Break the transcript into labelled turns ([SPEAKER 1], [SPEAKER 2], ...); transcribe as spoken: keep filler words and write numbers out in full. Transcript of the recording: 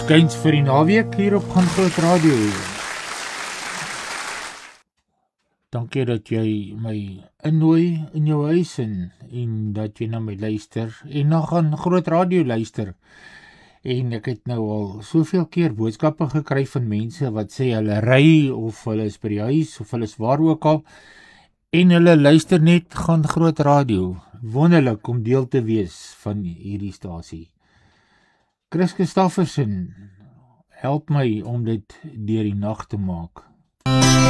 [SPEAKER 1] Skuins vir die naweek hier op Gaan Groot Radio. Dankie dat jy my innooi in jou huis en, en dat jy na my luister en na Gaan Groot Radio luister. En ek het nou al soveel keer boodskappe gekry van mense wat sê hulle ry of hulle is by die huis of hulle is waar ook al en hulle luister net Gaan Groot Radio. Wonderlik om deel te wees van hierdie stasie. Chris Christofferson, help my om dit deur die nag te maak.